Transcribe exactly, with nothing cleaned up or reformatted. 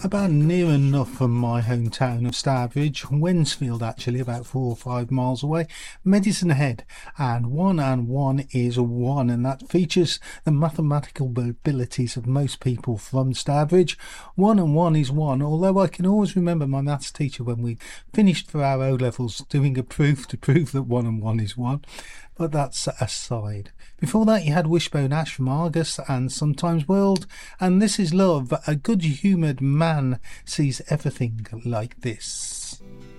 About near enough from my hometown of Starbridge, Wensfield actually, about four or five miles away, Medicine Head, and one and one is one, and that features the mathematical abilities of most people from Starbridge. One and one is one, although I can always remember my maths teacher when we finished for our O-levels doing a proof to prove that one and one is one. But that's aside. Before that, you had Wishbone Ash from Argus and Sometimes World, and This Is Love. A good-humoured man sees everything like this.